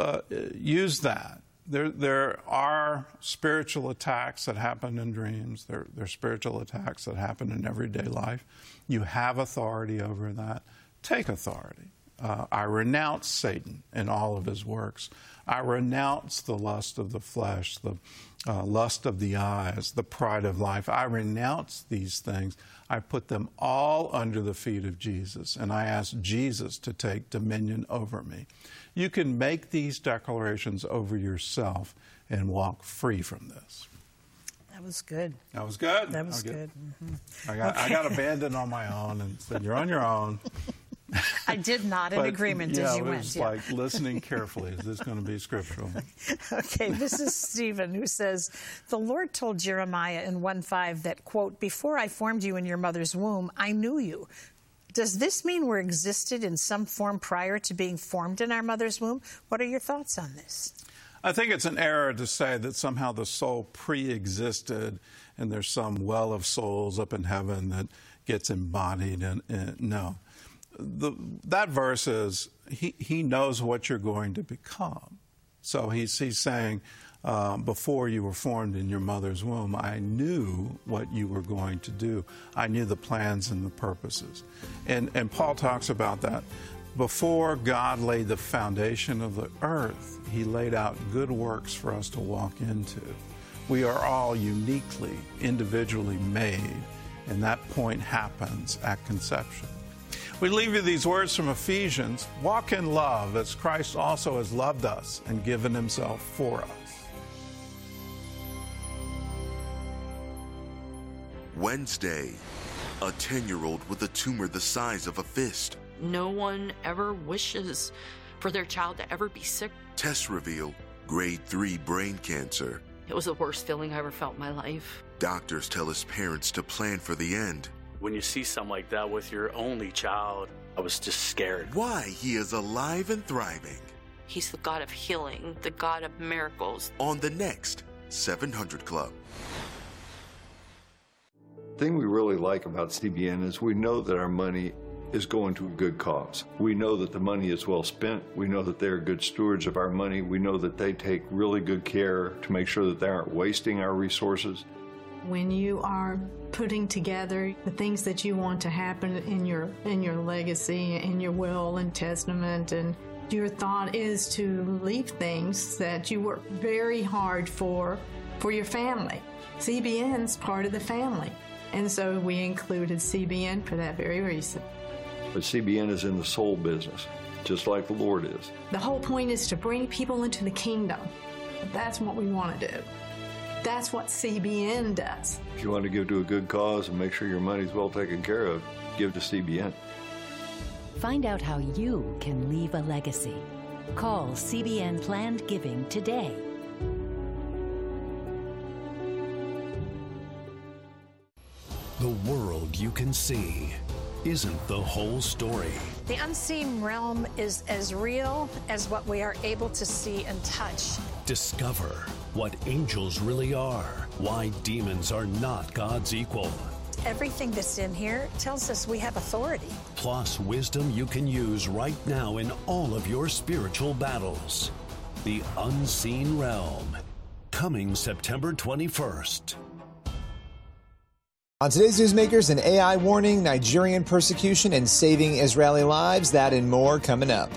Speaker 2: use that. There are spiritual attacks that happen in dreams. There are spiritual attacks that happen in everyday life. You have authority over that. Take authority. I renounce Satan and all of his works. I renounce the lust of the flesh, the lust of the eyes, the pride of life. I renounce these things. I put them all under the feet of Jesus, and I ask Jesus to take dominion over me. You can make these declarations over yourself, and walk free from this.
Speaker 12: That was good.
Speaker 2: That was good.
Speaker 12: That was good. Mm-hmm.
Speaker 2: I got abandoned on my own and said, "You're on your own."
Speaker 12: I did nod in agreement as you went.
Speaker 2: It was like listening carefully. Is this going to be scriptural?
Speaker 12: Okay, this is Stephen who says, the Lord told Jeremiah in 1:5 that, quote, before I formed you in your mother's womb, I knew you. Does this mean we're existed in some form prior to being formed in our mother's womb? What are your thoughts on this?
Speaker 2: I think it's an error to say that somehow the soul pre-existed and there's some well of souls up in heaven that gets embodied. No. That verse is, he knows what you're going to become. So he's saying, before you were formed in your mother's womb, I knew what you were going to do. I knew the plans and the purposes. And Paul talks about that. Before God laid the foundation of the earth, he laid out good works for us to walk into. We are all uniquely, individually made, and that point happens at conception. We leave you these words from Ephesians. Walk in love as Christ also has loved us and given himself for us.
Speaker 25: Wednesday, a 10-year-old with a tumor the size of a fist.
Speaker 26: No one ever wishes for their child to ever be sick.
Speaker 25: Tests reveal grade 3 brain cancer.
Speaker 26: It was the worst feeling I ever felt in my life.
Speaker 25: Doctors tell his parents to plan for the end.
Speaker 27: When you see something like that with your only child, I was just scared.
Speaker 25: Why he is alive and thriving.
Speaker 26: He's the God of healing, the God of miracles.
Speaker 25: On the next 700 Club.
Speaker 13: The thing we really like about CBN is we know that our money is going to a good cause. We know that the money is well spent. We know that they're good stewards of our money. We know that they take really good care to make sure that they aren't wasting our resources.
Speaker 14: When you are putting together the things that you want to happen in your legacy, in your will and testament, and your thought is to leave things that you work very hard for your family. CBN's part of the family. And so we included CBN for that very reason.
Speaker 13: But CBN is in the soul business, just like the Lord is.
Speaker 14: The whole point is to bring people into the kingdom. That's what we want to do. That's what CBN does.
Speaker 13: If you want to give to a good cause and make sure your money's well taken care of, give to CBN.
Speaker 15: Find out how you can leave a legacy. Call CBN Planned Giving today.
Speaker 5: The world you can see isn't the whole story.
Speaker 12: The unseen realm is as real as what we are able to see and touch.
Speaker 5: Discover what angels really are, why demons are not God's equal.
Speaker 12: Everything that's in here tells us we have authority.
Speaker 5: Plus wisdom you can use right now in all of your spiritual battles. The Unseen Realm, coming September 21st.
Speaker 16: On today's Newsmakers, an AI warning, Nigerian persecution, and saving Israeli lives. That and more coming up.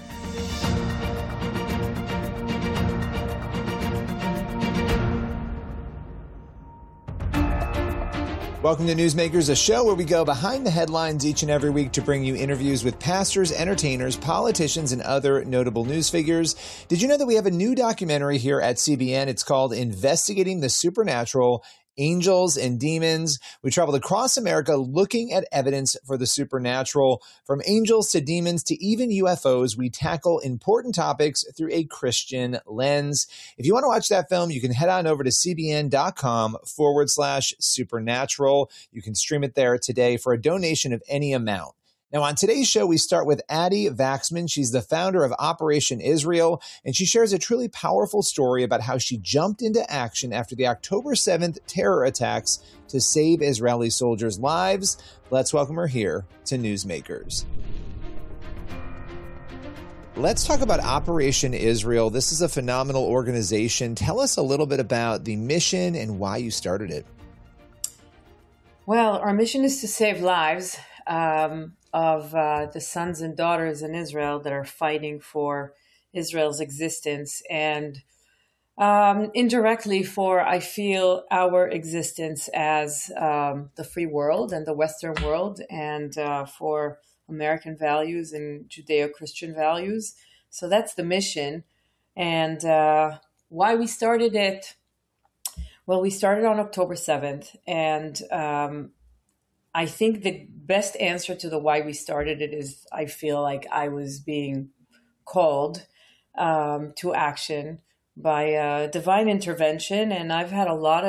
Speaker 16: Welcome to Newsmakers, a show where we go behind the headlines each and every week to bring you interviews with pastors, entertainers, politicians, and other notable news figures. Did you know that we have a new documentary here at CBN? It's called Investigating the Supernatural, Angels and Demons. We traveled across America looking at evidence for the supernatural. From angels to demons to even UFOs, we tackle important topics through a Christian lens. If you want to watch that film, you can head on over to cbn.com/supernatural. You can stream it there today for a donation of any amount. Now, on today's show, we start with Addie Vaxman. She's the founder of Operation Israel, and she shares a truly powerful story about how she jumped into action after the October 7th terror attacks to save Israeli soldiers' lives. Let's welcome her here to Newsmakers. Let's talk about Operation Israel. This is a phenomenal organization. Tell us a little bit about the mission and why you started it.
Speaker 17: Well, our mission is to save lives of the sons and daughters in Israel that are fighting for Israel's existence and indirectly for, I feel, our existence as the free world and the Western world and for American values and Judeo-Christian values. So that's the mission. And why we started it. Well, we started on October 7th, and I think the best answer to the why we started it is I feel like I was being called to action by divine intervention, and I've had a lot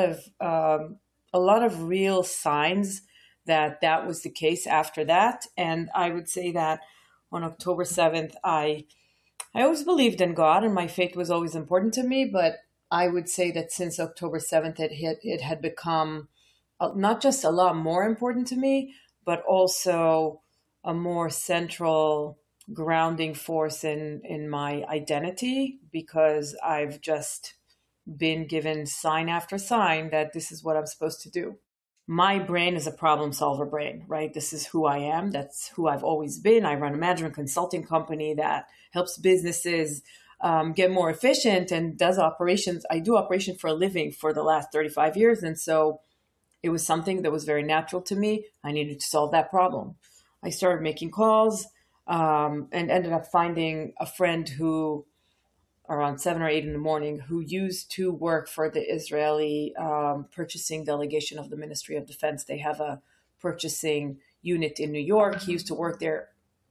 Speaker 17: of real signs that was the case after that. And I would say that on October 7th, I always believed in God, and my faith was always important to me, but I would say that since October 7th, it had become not just a lot more important to me, but also a more central grounding force in my identity, because I've just been given sign after sign that this is what I'm supposed to do. My brain is a problem solver brain, right? This is who I am. That's who I've always been. I run a management consulting company that helps businesses get more efficient and does operations. I do operation for a living for the last 35 years. And so it was something that was very natural to me. I needed to solve that problem. I started making calls and ended up finding a friend who, around 7 or 8 in the morning, who used to work for the Israeli purchasing delegation of the Ministry of Defense. They have a purchasing unit in New York. He used to work there,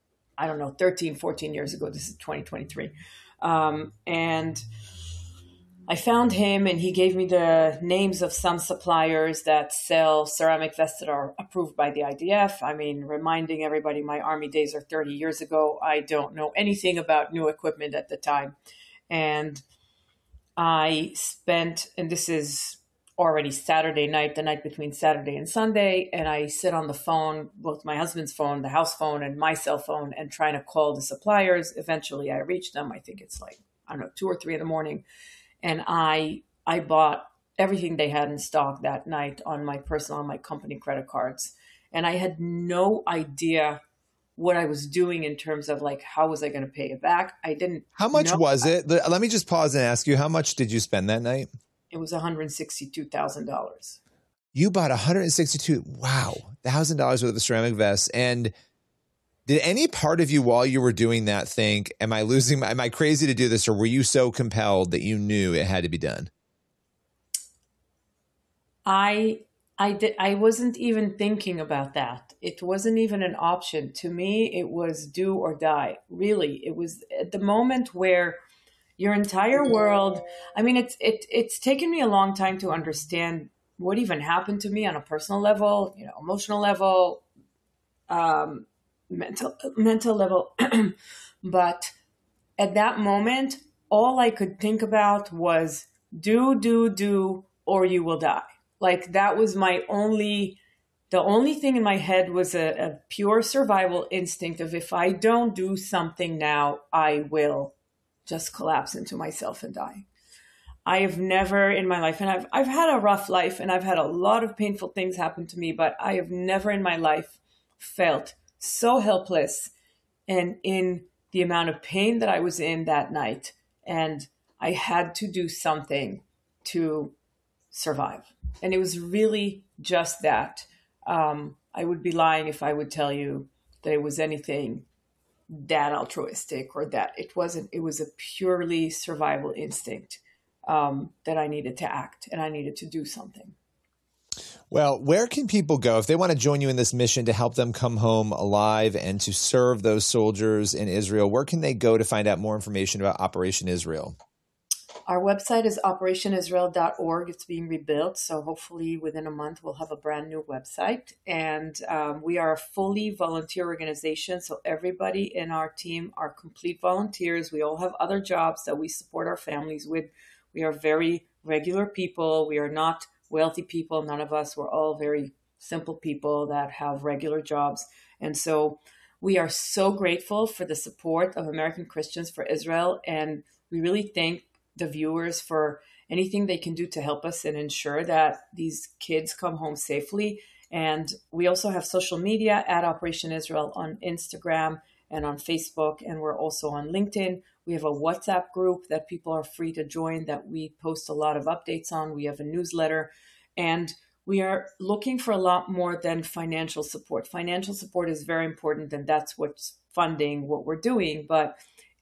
Speaker 17: 13, 14 years ago. This is 2023. And I found him, and he gave me the names of some suppliers that sell ceramic vests that are approved by the IDF. I mean, reminding everybody my Army days are 30 years ago. I don't know anything about new equipment at the time. And I spent, and this is already Saturday night, the night between Saturday and Sunday, and I sit on the phone, both my husband's phone, the house phone, and my cell phone, and trying to call the suppliers. Eventually I reach them. I think it's 2 or 3 in the morning. And I bought everything they had in stock that night on my company credit cards. And I had no idea what I was doing in terms of how was I going to pay it back? I didn't.
Speaker 16: How much was it? Let me just pause and ask you, how much did you spend that night?
Speaker 17: It was $162,000.
Speaker 16: You bought $162,000 worth of ceramic vests. And did any part of you while you were doing that think, am I crazy to do this? Or were you so compelled that you knew it had to be done?
Speaker 17: I wasn't even thinking about that. It wasn't even an option. To me, it was do or die. Really, it was at the moment where your entire world, it's taken me a long time to understand what even happened to me on a personal level, emotional level, mental level. But at that moment, all I could think about was do, or you will die. That was the only thing in my head was a pure survival instinct of, if I don't do something now, I will just collapse into myself and die. I have never in my life, and I've had a rough life, and I've had a lot of painful things happen to me, but I have never in my life felt so helpless and in the amount of pain that I was in that night. And I had to do something to survive. And it was really just that. I would be lying if I would tell you that it was anything that altruistic or that it wasn't. It was a purely survival instinct that I needed to act, and I needed to do something.
Speaker 16: Well, where can people go if they want to join you in this mission to help them come home alive and to serve those soldiers in Israel? Where can they go to find out more information about Operation Israel?
Speaker 17: Our website is operationisrael.org. It's being rebuilt, so hopefully within a month we'll have a brand new website. And we are a fully volunteer organization, so everybody in our team are complete volunteers. We all have other jobs that we support our families with. We are very regular people. We are not wealthy people. None of us. We're all very simple people that have regular jobs. And so we are so grateful for the support of American Christians for Israel. And we really thank the viewers for anything they can do to help us and ensure that these kids come home safely. And we also have social media at Operation Israel on Instagram and on Facebook. And we're also on LinkedIn. We have a WhatsApp group that people are free to join that we post a lot of updates on. We have a newsletter, and we are looking for a lot more than financial support. Financial support is very important, and that's what's funding what we're doing. But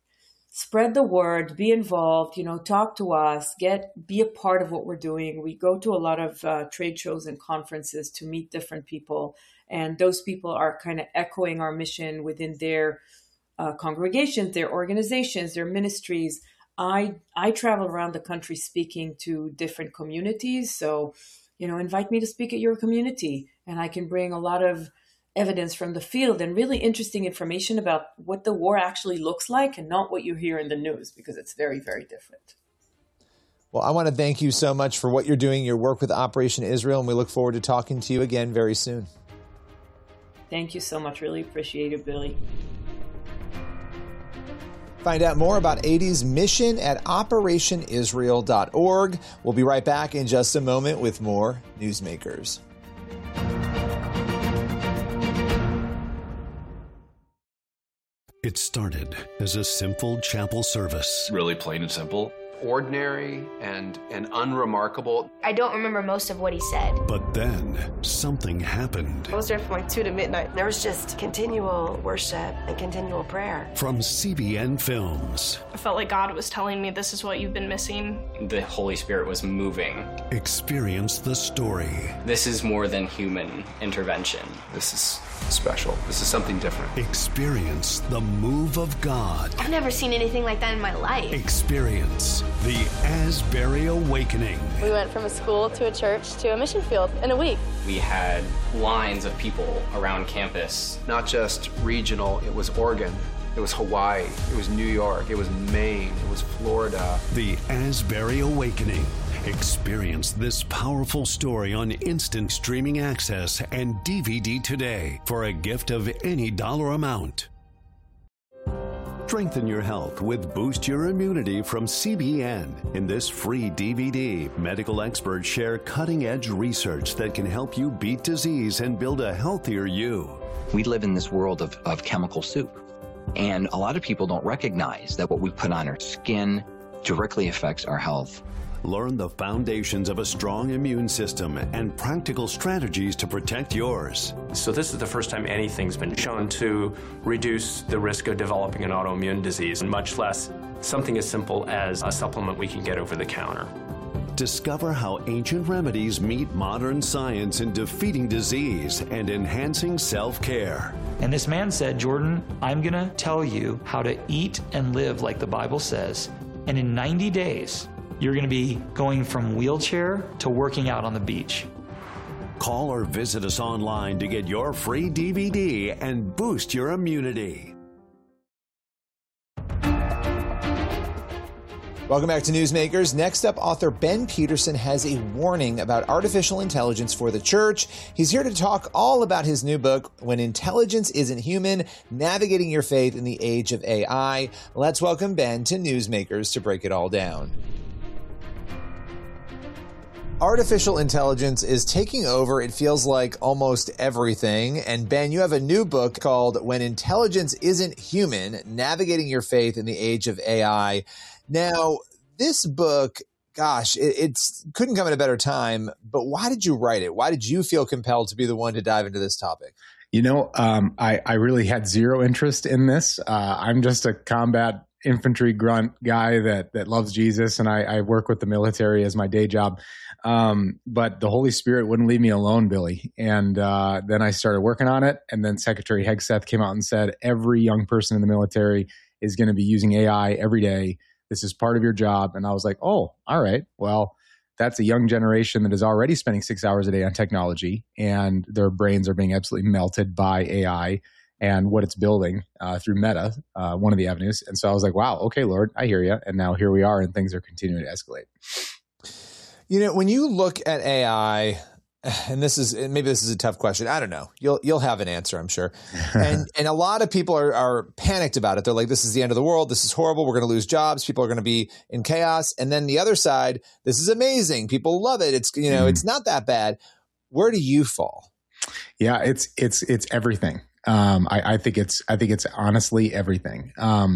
Speaker 17: spread the word, be involved, talk to us, be a part of what we're doing. We go to a lot of trade shows and conferences to meet different people. And those people are kind of echoing our mission within their congregations, their organizations, their ministries. I travel around the country speaking to different communities. So, invite me to speak at your community, and I can bring a lot of evidence from the field and really interesting information about what the war actually looks like and not what you hear in the news, because it's very, very different.
Speaker 16: Well, I want to thank you so much for what you're doing, your work with Operation Israel, and we look forward to talking to you again very soon.
Speaker 17: Thank you so much. Really appreciate it, Billy.
Speaker 16: Find out more about AD's mission at operationisrael.org. We'll be right back in just a moment with more Newsmakers.
Speaker 5: It started as a simple chapel service.
Speaker 1: Really plain and simple. Ordinary and unremarkable.
Speaker 3: I don't remember most of what he said.
Speaker 5: But then something happened.
Speaker 6: I was there from 2 to midnight. There was just continual worship and continual prayer.
Speaker 5: From CBN Films.
Speaker 18: I felt like God was telling me, this is what you've been missing.
Speaker 10: The Holy Spirit was moving.
Speaker 5: Experience the story.
Speaker 10: This is more than human intervention.
Speaker 1: This is special. This is something different.
Speaker 5: Experience the move of God.
Speaker 3: I've never seen anything like that in my life.
Speaker 5: Experience the Asbury Awakening.
Speaker 6: We went from a school to a church to a mission field in a week.
Speaker 10: We had lines of people around campus.
Speaker 1: Not just regional, it was Oregon, it was Hawaii, it was New York, it was Maine, it was Florida.
Speaker 5: The Asbury Awakening. Experience this powerful story on instant streaming access and DVD today for a gift of any dollar amount. Strengthen your health with Boost Your Immunity from CBN. In this free DVD, medical experts share cutting-edge research that can help you beat disease and build a healthier you.
Speaker 20: We live in this world of chemical soup, and a lot of people don't recognize that what we put on our skin directly affects our health.
Speaker 5: Learn the foundations of a strong immune system and practical strategies to protect yours.
Speaker 21: So this is the first time anything's been shown to reduce the risk of developing an autoimmune disease, much less something as simple as a supplement we can get over the counter.
Speaker 5: Discover how ancient remedies meet modern science in defeating disease and enhancing self-care.
Speaker 22: And this man said, Jordan, I'm going to tell you how to eat and live like the Bible says. And in 90 days, you're going to be going from wheelchair to working out on the beach.
Speaker 5: Call or visit us online to get your free DVD and boost your immunity.
Speaker 16: Welcome back to Newsmakers. Next up, author Ben Peterson has a warning about artificial intelligence for the church. He's here to talk all about his new book, When Intelligence Isn't Human, Navigating Your Faith in the Age of AI. Let's welcome Ben to Newsmakers to break it all down. Artificial intelligence is taking over, it feels like, almost everything. And Ben, you have a new book called When Intelligence Isn't Human, Navigating Your Faith in the Age of AI. Now, this book, gosh, it couldn't come at a better time, but why did you write it? Why did you feel compelled to be the one to dive into this topic?
Speaker 23: I really had zero interest in this. I'm just a combat infantry grunt guy that loves Jesus, and I work with the military as my day job. But the Holy Spirit wouldn't leave me alone, Billy. And then I started working on it. And then Secretary Hegseth came out and said, every young person in the military is going to be using AI every day. This is part of your job. And I was like, oh, all right. Well, that's a young generation that is already spending 6 hours a day on technology, and their brains are being absolutely melted by AI and what it's building through Meta, one of the avenues. And so I was like, wow, okay, Lord, I hear you. And now here we are, and things are continuing to escalate.
Speaker 16: You know, when you look at AI, and maybe this is a tough question. I don't know. You'll have an answer, I'm sure. And a lot of people are panicked about it. They're like, this is the end of the world. This is horrible. We're going to lose jobs. People are going to be in chaos. And then the other side, this is amazing. People love it. It's, it's not that bad. Where do you fall?
Speaker 23: Yeah, it's everything. I think it's honestly everything.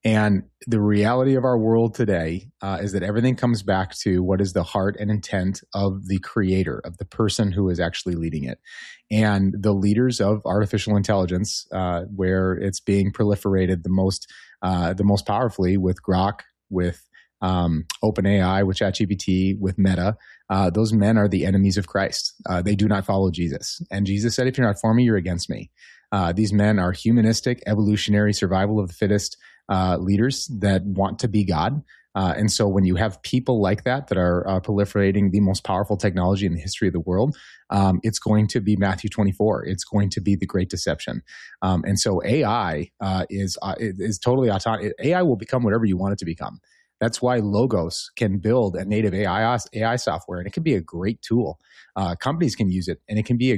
Speaker 23: And the reality of our world today is that everything comes back to what is the heart and intent of the creator, of the person who is actually leading it. And the leaders of artificial intelligence, where it's being proliferated the most powerfully with Grok, with OpenAI, with ChatGPT, with Meta, those men are the enemies of Christ. They do not follow Jesus. And Jesus said, if you're not for me, you're against me. These men are humanistic, evolutionary, survival of the fittest leaders that want to be God. And so when you have people like that are proliferating the most powerful technology in the history of the world, it's going to be Matthew 24. It's going to be the great deception. And so AI is totally autonomous. AI will become whatever you want it to become. That's why Logos can build a native AI software, and it can be a great tool. Companies can use it, and it can be a